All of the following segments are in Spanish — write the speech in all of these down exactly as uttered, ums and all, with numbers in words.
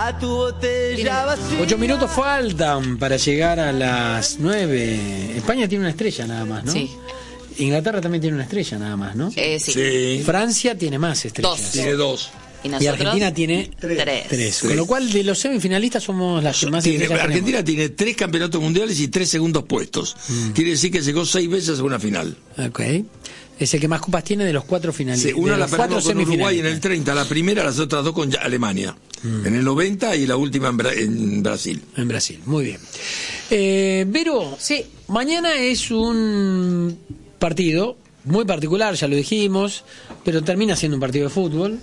a tu botella vacía. Ocho minutos faltan para llegar a las nueve. España tiene una estrella nada más, ¿no? Sí. Inglaterra también tiene una estrella nada más, ¿no? Eh, sí. Sí. Francia tiene más estrellas. Dos. Tiene dos. Y, Y nosotros, Argentina tiene tres. tres. Tres. Con lo cual, de los semifinalistas somos las que más Tiene- estrellas Argentina tiene tres campeonatos mundiales y tres segundos puestos. Mm. Quiere decir que llegó seis veces a una final. tenemos. Ok. Es el que más copas tiene de los cuatro finalistas. Sí, una de la los cuatro perdimos con Uruguay en el semifinalistas. treinta, la primera, las otras dos con Alemania. Mm. En el noventa y la última en, Bra- en Brasil. En Brasil, muy bien. Eh, Vero, Sí. mañana es un partido muy particular, ya lo dijimos, pero termina siendo un partido de fútbol,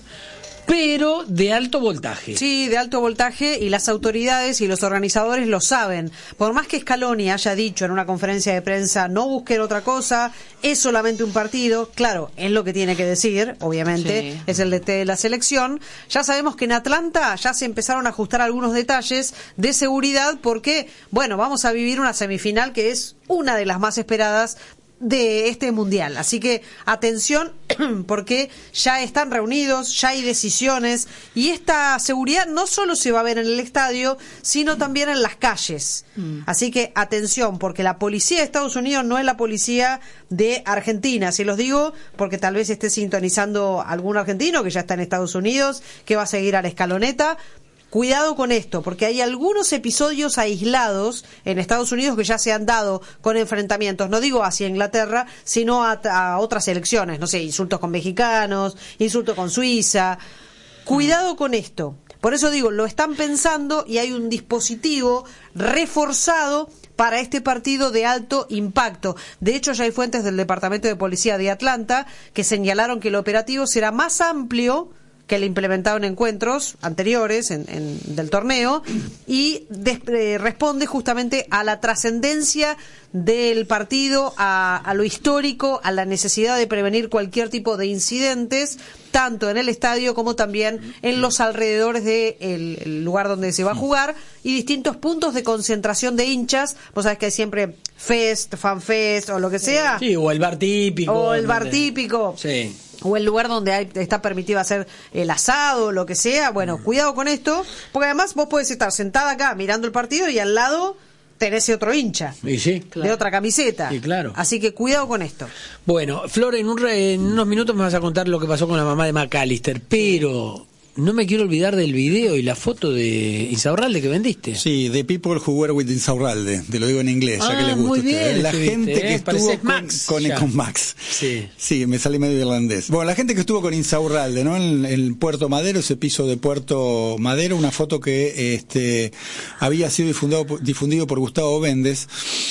pero de alto voltaje. Sí, de alto voltaje, y las autoridades y los organizadores lo saben. Por más que Scaloni haya dicho en una conferencia de prensa, no busquen otra cosa, es solamente un partido, claro, es lo que tiene que decir, obviamente, Sí. es el D T de la selección. Ya sabemos que en Atlanta ya se empezaron a ajustar algunos detalles de seguridad porque, bueno, vamos a vivir una semifinal que es una de las más esperadas de este mundial, así que atención porque ya están reunidos, ya hay decisiones, y esta seguridad no solo se va a ver en el estadio, sino también en las calles. Mm. Así que atención, porque la policía de Estados Unidos no es la policía de Argentina, se los digo porque tal vez esté sintonizando algún argentino que ya está en Estados Unidos, que va a seguir a la escaloneta. Cuidado con esto, porque hay algunos episodios aislados en Estados Unidos que ya se han dado con enfrentamientos, no digo hacia Inglaterra, sino a, a otras elecciones, no sé, insultos con mexicanos, insultos con Suiza. Cuidado con esto. Por eso digo, lo están pensando y hay un dispositivo reforzado para este partido de alto impacto. De hecho, ya hay fuentes del Departamento de Policía de Atlanta que señalaron que el operativo será más amplio que el implementado en encuentros anteriores en, en, del torneo, y des, eh, responde justamente a la trascendencia del partido, a, a lo histórico, a la necesidad de prevenir cualquier tipo de incidentes, tanto en el estadio como también en los alrededores del de el lugar donde se va a jugar, y distintos puntos de concentración de hinchas. Vos sabés que hay siempre fest, fanfest o lo que sea. Sí, o el bar típico. O el bar donde- típico. Sí. O el lugar donde hay, está permitido hacer el asado, lo que sea. Bueno, cuidado con esto, porque además vos podés estar sentada acá mirando el partido y al lado tenés otro hincha Y sí. de otra camiseta. Sí, claro. Así que cuidado con esto. Bueno, Flor, en, un re- en unos minutos me vas a contar lo que pasó con la mamá de McAllister, pero no me quiero olvidar del video y la foto de Insaurralde que vendiste. Sí, The People Who Were with Insaurralde, te lo digo en inglés, ya Ah, que les gusta muy a ustedes. bien La escribiste, gente que ¿eh? estuvo Parecés con, Max, con, ya. con Max. Sí. Sí, me sale medio irlandés. Bueno, la gente que estuvo con Insaurralde, ¿no? En, en Puerto Madero, ese piso de Puerto Madero, una foto que este había sido difundido, difundido por Gustavo Méndez.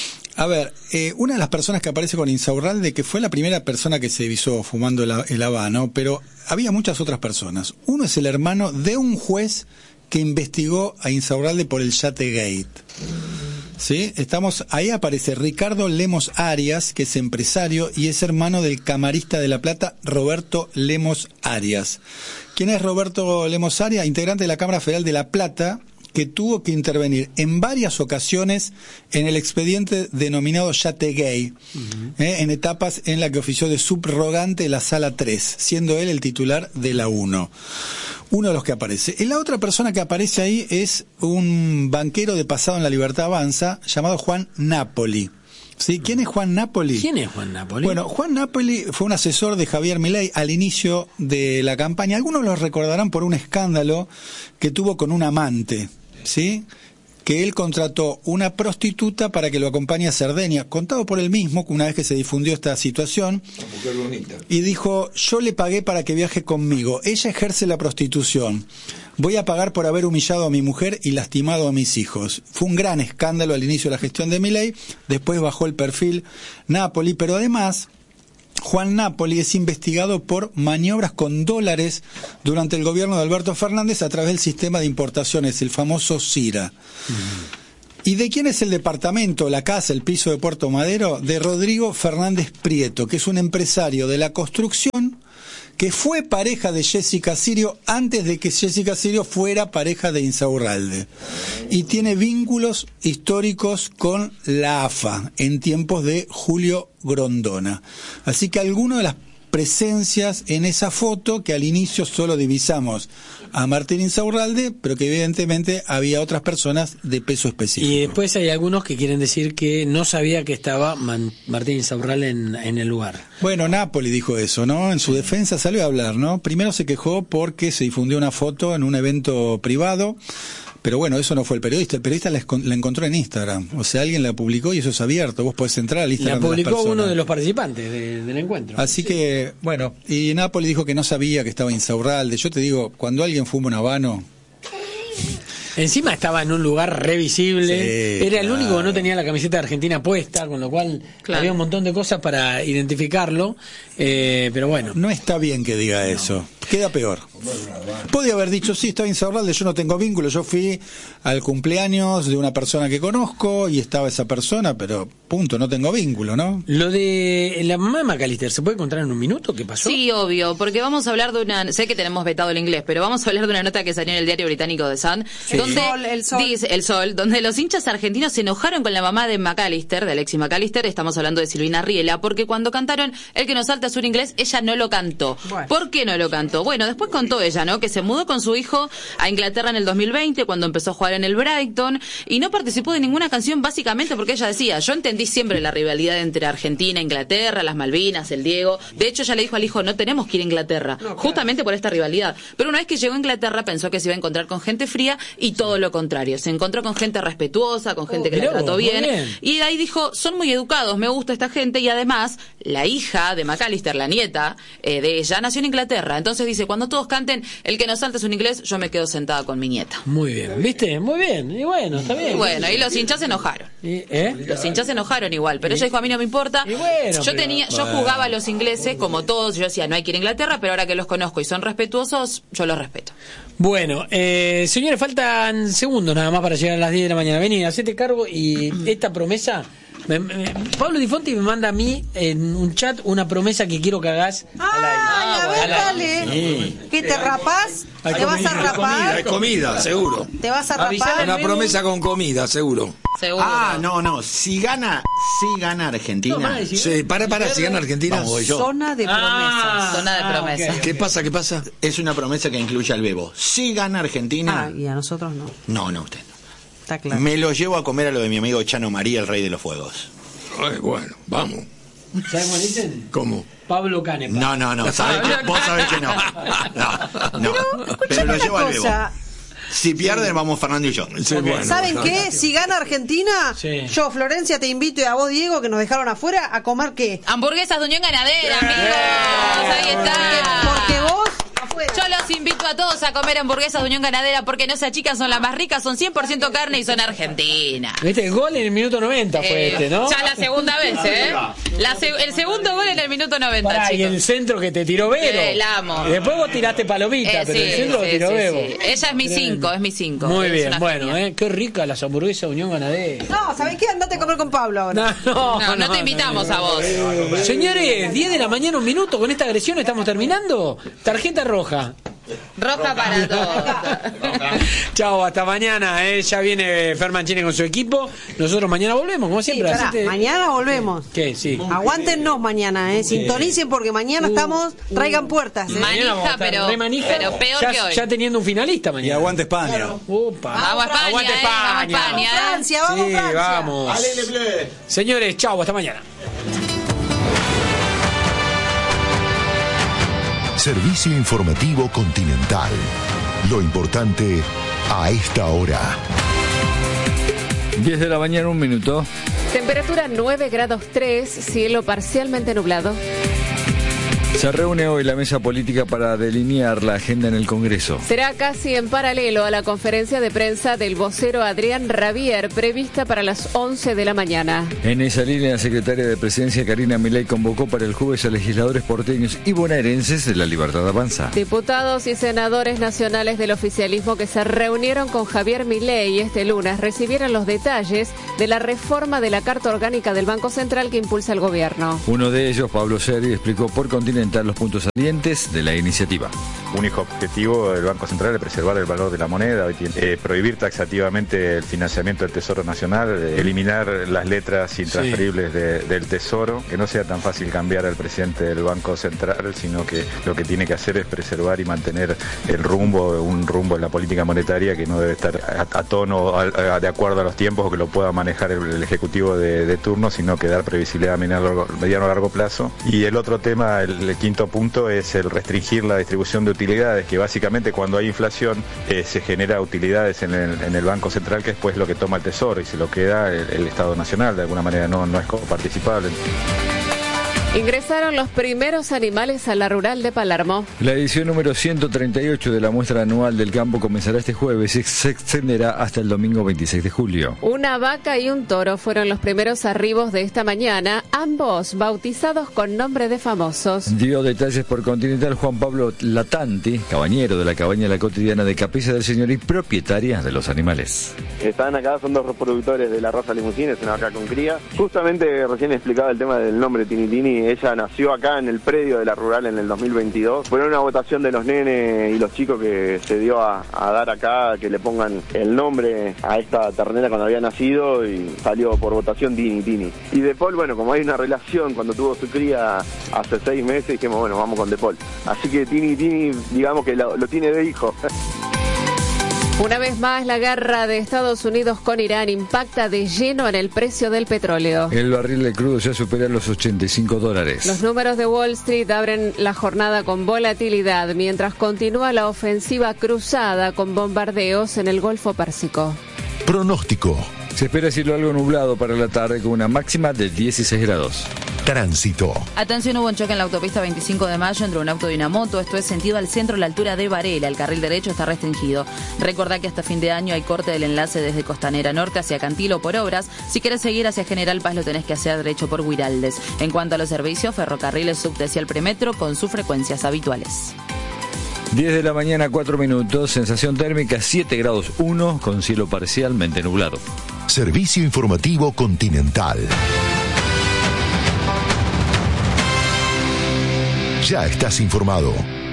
A ver, eh, una de las personas que aparece con Insaurralde, que fue la primera persona que se divisó fumando el, el habano, pero había muchas otras personas. Uno es el hermano de un juez que investigó a Insaurralde por el Yategate. ¿Sí? Estamos, ahí aparece Ricardo Lemos Arias, que es empresario y es hermano del camarista de La Plata, Roberto Lemos Arias. ¿Quién es Roberto Lemos Arias? Integrante de la Cámara Federal de La Plata, que tuvo que intervenir en varias ocasiones en el expediente denominado Yategate, uh-huh. eh, en etapas en la que ofició de subrogante la Sala tres, siendo él el titular de la uno. Uno de los que aparece. Y la otra persona que aparece ahí es un banquero de pasado en la Libertad Avanza, llamado Juan Napoli. ¿Sí? ¿Quién es Juan Napoli? ¿Quién es Juan Napoli? Bueno, Juan Napoli fue un asesor de Javier Milei al inicio de la campaña. Algunos lo recordarán por un escándalo que tuvo con un amante, ¿sí? Que él contrató una prostituta para que lo acompañe a Cerdeña, contado por él mismo, una vez que se difundió esta situación, y dijo, yo le pagué para que viaje conmigo, ella ejerce la prostitución, voy a pagar por haber humillado a mi mujer y lastimado a mis hijos. Fue un gran escándalo al inicio de la gestión de Milei, después bajó el perfil Napoli, pero además Juan Napoli es investigado por maniobras con dólares durante el gobierno de Alberto Fernández a través del sistema de importaciones, el famoso CIRA. Mm. ¿Y de quién es el departamento, la casa, el piso de Puerto Madero? De Rodrigo Fernández Prieto, que es un empresario de la construcción que fue pareja de Jessica Sirio antes de que Jessica Sirio fuera pareja de Insaurralde. Y tiene vínculos históricos con la A F A en tiempos de Julio Grondona. Así que algunas de las presencias en esa foto que al inicio solo divisamos a Martín Insaurralde, pero que evidentemente había otras personas de peso específico. Y después hay algunos que quieren decir que no sabía que estaba Man- Martín Insaurralde en, en el lugar. Bueno, Napoli dijo eso, ¿no? En su defensa salió a hablar, ¿no? Primero se quejó porque se difundió una foto en un evento privado. Pero bueno, eso no fue el periodista. El periodista la, escon- la encontró en Instagram. O sea, alguien la publicó y eso es abierto. Vos podés entrar al Instagram La publicó de las personas. uno de los participantes de- del encuentro. Así que, bueno, y Napoli dijo que no sabía que estaba Insaurralde. Yo te digo, cuando alguien fuma un habano... Encima estaba en un lugar revisible. Sí, Era el claro. único que no tenía la camiseta de Argentina puesta, con lo cual Claro. había un montón de cosas para identificarlo. Eh, pero bueno. No está bien que diga eso. Queda peor. Podía haber dicho, sí, estaba Insaurralde, yo no tengo vínculo. Yo fui al cumpleaños de una persona que conozco y estaba esa persona, pero punto, no tengo vínculo, ¿no? Lo de la mamá de Macalister, ¿se puede encontrar en un minuto? ¿Qué pasó? Sí, obvio, porque vamos a hablar de una... Sé que tenemos vetado el inglés, pero vamos a hablar de una nota que salió en el diario británico The Sun, Sí. donde El Sol, el Sol. dice el Sol, donde los hinchas argentinos se enojaron con la mamá de Macalister, de Alexis Macalister, estamos hablando de Silvina Riela, porque cuando cantaron El que nos salta sur inglés, ella no lo cantó. Bueno. ¿Por qué no lo cantó? Bueno, después contó ella, ¿no? Que se mudó con su hijo a Inglaterra en el dos mil veinte, cuando empezó a jugar en el Brighton, y no participó de ninguna canción básicamente porque ella decía, yo entendí siempre la rivalidad entre Argentina e Inglaterra, las Malvinas, el Diego. De hecho, ella le dijo al hijo, no tenemos que ir a Inglaterra, justamente por esta rivalidad. Pero una vez que llegó a Inglaterra pensó que se iba a encontrar con gente fría y todo lo contrario. Se encontró con gente respetuosa, con gente Oh, que la mirá trató vos, muy bien. bien. Y de ahí dijo, son muy educados, me gusta esta gente. Y además, la hija de Macalister, la nieta eh, de ella, nació en Inglaterra. Entonces dice, cuando todos canten El que nos salta es un inglés, yo me quedo sentada con mi nieta. Muy bien, ¿viste? Muy bien. Y bueno, está bien. Y bueno, y los hinchas se enojaron. Y, ¿eh? Los hinchas se enojaron igual, pero ella dijo, a mí no me importa. Y bueno, yo pero- tenía, yo jugaba a los ingleses como todos, yo decía, no hay que ir a Inglaterra, pero ahora que los conozco y son respetuosos, yo los respeto. Bueno, eh, señores, faltan segundos nada más para llegar a las diez de la mañana. Vení, hacete cargo y esta promesa... me- me- Pablo Di Fonti me manda a mí en un chat una promesa que quiero que hagas al aire. Ay, a ver, Al aire. dale. Sí. ¿Qué te rapás? Hay ¿Te vas a comida, hay rapar? Hay comida, seguro. ¿Te vas a Avisale rapar? Una promesa con comida, seguro. Seguro. Ah, no, no. Si gana, si gana Argentina. No, más, sí. Sí, para, para, si gana Argentina. Vamos, voy yo. Zona de promesas. Ah, Zona de promesa. ok. ¿Qué pasa? ¿Qué pasa? Es una promesa que incluye al Bebo. Si gana Argentina. Ah, y a nosotros no. No, no, usted no. Está claro. Me lo llevo a comer a lo de mi amigo Chano María, el rey de los fuegos. Ay, bueno, vamos. ¿Sabes cómo dicen? ¿Cómo? Pablo Canepa. No, no, no. ¿sabés que- vos sabés que no. No, no. Pero lo Una llevo al Bebo. cosa, Si pierden, vamos Fernando y yo. Sí, bueno, ¿saben no, qué? Si gana Argentina, Sí. yo, Florencia, te invito y a vos, Diego, que nos dejaron afuera, a comer qué. Hamburguesas de Unión Ganadera, amigos. Ahí está. Porque vos, afuera. Yo los invito a todos a comer hamburguesas de Unión Ganadera porque no se achican, son las más ricas, son cien por ciento carne y son argentinas. ¿Viste? El gol en el minuto noventa fue Eh, este, ¿no? Ya la segunda vez, ¿eh? La se- el segundo gol en el minuto noventa, Pará, y chicos. el centro que te tiró Vero. Eh, la amo. Y después vos tiraste palomita, Eh, pero sí, el centro sí, lo tiró sí, Bebo. sí. Ella es mi Tremendo. cinco, es mi cinco. Muy Es bien, una bueno, genia. eh, qué rica las hamburguesas Unión Ganadera. No, ¿sabés qué? Andate a comer con Pablo ahora. No, no, No, no te invitamos a vos. Señores, diez de la mañana, un minuto, con esta agresión estamos terminando. Tarjeta roja. Roja para todos. Chao, hasta mañana. Eh. Ya viene Fer Mancini con su equipo. Nosotros mañana volvemos, como Sí, siempre. pará, hacete- mañana volvemos. ¿Qué? Sí. Aguántennos mañana, ¿eh? Sintonicen porque mañana Uh, estamos, traigan puertas, ¿eh? Ma- Mañana vamos a Manija, estar pero- re manija. pero peor ya, que hoy. ya teniendo un finalista Y mañana. aguante España. Upa. Vamos a España, Aguante eh, vamos a España. España, eh. Francia, vamos Sí, Francia. vamos. Señores, chao, hasta mañana. Servicio informativo Continental. Lo importante a esta hora. diez de la mañana, un minuto. Temperatura nueve grados tres, cielo parcialmente nublado. Se reúne hoy la mesa política para delinear la agenda en el Congreso. Será casi en paralelo a la conferencia de prensa del vocero Adrián Rabier, prevista para las once de la mañana. En esa línea, la secretaria de Presidencia, Karina Milei, convocó para el jueves a legisladores porteños y bonaerenses de la Libertad Avanza. Diputados y senadores nacionales del oficialismo que se reunieron con Javier Milei este lunes recibieron los detalles de la reforma de la Carta Orgánica del Banco Central que impulsa el gobierno. Uno de ellos, Pablo Seri, explicó por Continental los puntos salientes de la iniciativa. único objetivo del Banco Central es preservar el valor de la moneda, eh, prohibir taxativamente el financiamiento del Tesoro Nacional, eh, eliminar las letras intransferibles sí. de, del Tesoro, que no sea tan fácil cambiar al presidente del Banco Central, sino que lo que tiene que hacer es preservar y mantener el rumbo, un rumbo en la política monetaria que no debe estar a, a tono, a, a, de acuerdo a los tiempos, o que lo pueda manejar el, el Ejecutivo de, de turno, sino que dar previsibilidad a mediano, mediano a largo plazo. Y el otro tema, el, el quinto punto, es el restringir la distribución de utilidades, que básicamente cuando hay inflación eh, se genera utilidades en el, en el Banco Central, que después es lo que toma el Tesoro y se lo queda el, el Estado Nacional, de alguna manera no, no es coparticipable. Ingresaron los primeros animales a la rural de Palermo. La edición número ciento treinta y ocho de la muestra anual del campo comenzará este jueves y se extenderá hasta el domingo veintiséis de julio. Una vaca y un toro fueron los primeros arribos de esta mañana, ambos bautizados con nombre de famosos. Dio detalles por Continental Juan Pablo Latanti, cabañero de la cabaña La Cotidiana de Capilla del Señor y propietaria de los animales. Están acá, son dos reproductores de la raza Limusín, es una vaca con cría. Justamente recién explicaba el tema del nombre Tini Tini. Ella nació acá en el predio de la rural en el dos mil veintidós. Fue una votación de los nenes y los chicos que se dio a, a dar acá, que le pongan el nombre a esta ternera cuando había nacido, y salió por votación Tini Tini. Y De Paul, bueno, como hay una relación, cuando tuvo su cría hace seis meses, dijimos, bueno, vamos con De Paul. Así que Tini Tini, digamos que lo, lo tiene de hijo. Una vez más, la guerra de Estados Unidos con Irán impacta de lleno en el precio del petróleo. El barril de crudo ya supera los ochenta y cinco dólares. Los números de Wall Street abren la jornada con volatilidad, mientras continúa la ofensiva cruzada con bombardeos en el Golfo Pérsico. Pronóstico. Se espera cielo algo nublado para la tarde con una máxima de dieciséis grados. Tránsito. Atención, hubo un choque en la autopista veinticinco de mayo entre un auto y una moto. Esto es sentido al centro a la altura de Varela. El carril derecho está restringido. Recordá que hasta fin de año hay corte del enlace desde Costanera Norte hacia Cantilo por obras. Si quieres seguir hacia General Paz lo tenés que hacer derecho por Huiraldes. En cuanto a los servicios, ferrocarriles subte hacia el premetro con sus frecuencias habituales. diez de la mañana, cuatro minutos, sensación térmica siete grados uno con cielo parcialmente nublado. Servicio informativo Continental. Ya estás informado.